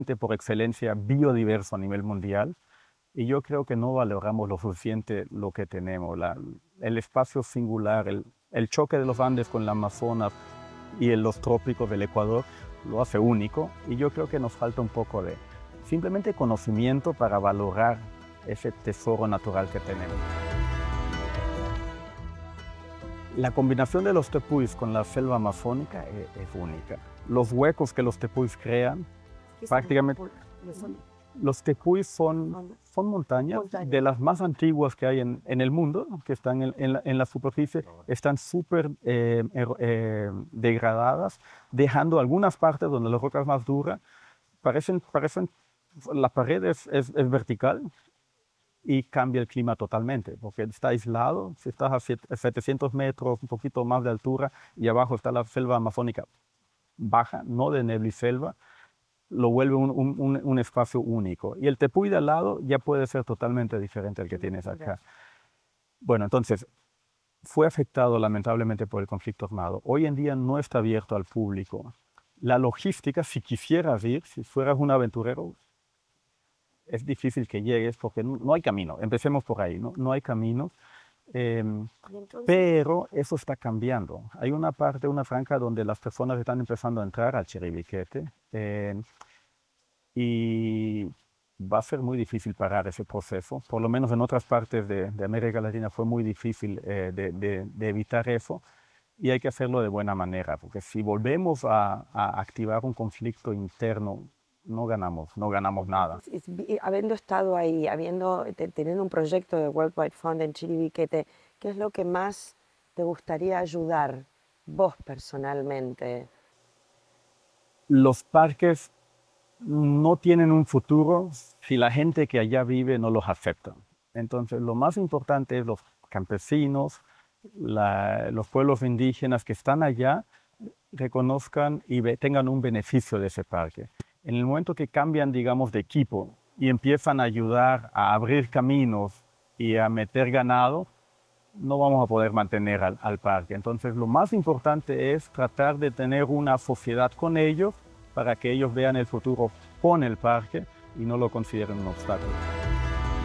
por excelencia biodiverso a nivel mundial, y yo creo que no valoramos lo suficiente lo que tenemos. El espacio singular, el choque de los Andes con la Amazonas y en los trópicos del Ecuador lo hace único, y yo creo que nos falta un poco de simplemente conocimiento para valorar ese tesoro natural que tenemos. La combinación de los tepuis con la selva amazónica es única. Los huecos que los tepuis crean, prácticamente, los tepuis son montañas de las más antiguas que hay en el mundo, que están en la superficie, están súper degradadas, dejando algunas partes donde las rocas más duras la pared es vertical y cambia el clima totalmente, porque está aislado. Si estás a 700 metros, un poquito más de altura, y abajo está la selva amazónica baja, no de nebliselva, lo vuelve un espacio único. Y el tepuy de al lado ya puede ser totalmente diferente al que tienes acá. Bueno, entonces, fue afectado lamentablemente por el conflicto armado. Hoy en día no está abierto al público. La logística, si quisieras ir, si fueras un aventurero, es difícil que llegues porque no hay camino. Empecemos por ahí, no hay camino. Pero eso está cambiando. Hay una parte, una franja donde las personas están empezando a entrar al Chiribiquete, y va a ser muy difícil parar ese proceso. Por lo menos en otras partes de América Latina fue muy difícil de evitar eso, y hay que hacerlo de buena manera, porque si volvemos a activar un conflicto interno, no ganamos nada. Habiendo estado ahí, teniendo un proyecto de World Wide Fund en Chiribiquete, ¿qué es lo que más te gustaría ayudar vos personalmente? Los parques no tienen un futuro si la gente que allá vive no los acepta. Entonces, lo más importante es los campesinos, los pueblos indígenas que están allá, reconozcan y tengan un beneficio de ese parque. En el momento que cambian, digamos, de equipo y empiezan a ayudar a abrir caminos y a meter ganado, no vamos a poder mantener al parque. Entonces, lo más importante es tratar de tener una sociedad con ellos para que ellos vean el futuro con el parque y no lo consideren un obstáculo.